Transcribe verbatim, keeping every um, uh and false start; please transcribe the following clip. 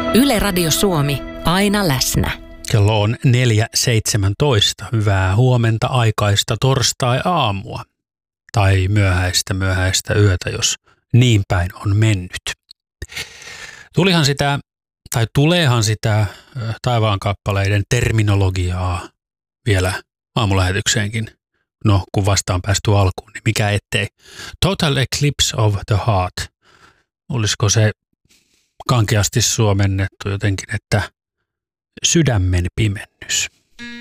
Yle Radio Suomi, aina läsnä. Kello on neljä seitsemäntoista. Hyvää huomenta aikaista torstai-aamua. Tai myöhäistä myöhäistä yötä, jos niin päin on mennyt. Tulihan sitä, tai tuleehan sitä taivaankappaleiden terminologiaa vielä aamulähetykseenkin. No, kun vasta on päästy alkuun, niin mikä ettei. Total eclipse of the heart. Olisiko se kankeasti suomennettu jotenkin, että sydämen pimennys.